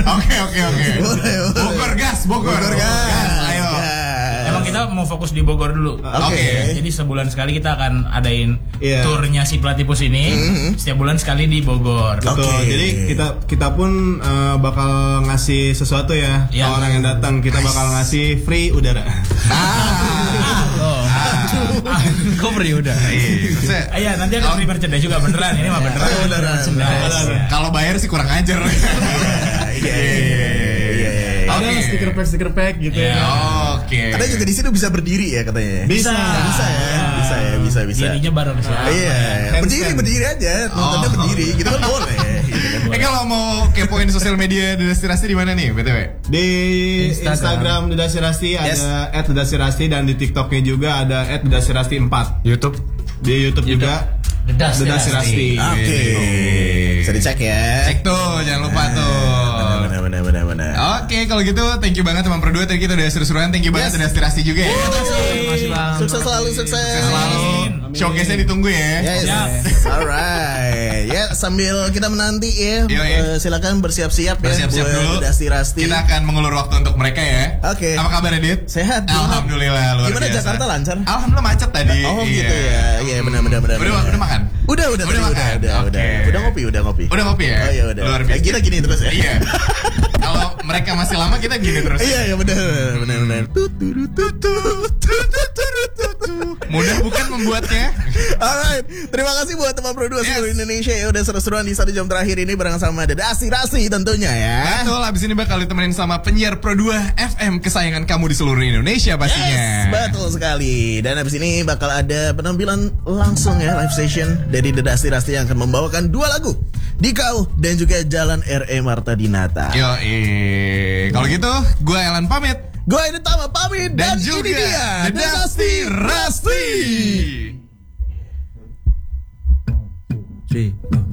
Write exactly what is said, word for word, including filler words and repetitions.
Oke oke oke. Bogor gas, Bogor. Bogor gas. Ayo. Emang kita mau fokus di Bogor dulu. Oke. Okay. Jadi sebulan sekali kita akan adain yeah. turnya si Platypus ini. Mm-hmm. Setiap bulan sekali di Bogor. Betul. Okay. Jadi kita kita pun uh, bakal ngasih sesuatu ya ke yeah. orang yang datang. Kita bakal ngasih free udara. Ah. Kok free udara? Iya, nanti akan free merchandise juga beneran. Ini mah beneran. Kalau bayar sih kurang ajar. Ada okay. stiker pack stiker pack gitu yeah. ya. Oke. Okay. Ada juga di sini bisa berdiri ya katanya. Bisa, bisa ya. Bisa ya, bisa bisa. Dirinya bareng sih. Iya, berdiri berdiri aja. Nontonnya berdiri, gitu kan boleh. Eh kalau mau kepoin sosial media Dedasty Rasti di mana nih, B T W? Di Instagram Dedasty Rasti ada et dedasty rasti dan di TikToknya juga ada et dedasty rasti empat. YouTube? Di YouTube juga Dedasty Rasti. Oke. Bisa dicek ya. Cek tuh, jangan lupa tuh. Benar benar benar benar. Oke, kalau gitu thank you banget teman berdua. Tadi kita udah seru-seruan. Thank you banget Dedasty Rasti juga ya. Terima kasih Bang. Sukses selalu, sukses. Sukses selalu. Showcase-nya ditunggu ya. Yes. Alright. Ya, sambil kita menanti ya. Uh, silakan bersiap-siap ya. Bersiap-siap dulu. Dedasty Rasti. Kita akan mengulur waktu untuk mereka ya. Oke. Apa kabar Dit? Sehat. Alhamdulillah luar Gimana biasa. Jakarta lancar? Alhamdulillah macet tadi. Oh gitu ya. Iya benar benar benar. Udah udah makan? Udah udah udah makan. Udah udah udah ngopi udah ngopi. Udah ngopi ya. Oh iya udah. Luar biasa. Kita gini terus ya. Iya. Kalau mereka masih lama kita gini terus. Iya iya benar benar benar. Mudah bukan membuatnya. Alright, terima kasih buat teman produksi seluruh Indonesia ya udah seru-seruan di satu jam terakhir ini bareng sama Dedasty Rasti tentunya ya. Betul, abis ini bakal ditemenin sama penyiar Pro dua F M kesayangan kamu di seluruh Indonesia pastinya. Yes, betul sekali. Dan abis ini bakal ada penampilan langsung ya live session dari Dedasty Rasti yang akan membawakan dua lagu, Dikau dan juga Jalan R E Marta Dinata. Yo, eh, kalau gitu gue Elan pamit. Gue ini Tama pamit dan, dan juga ini dia Dedasty Rasti. Si.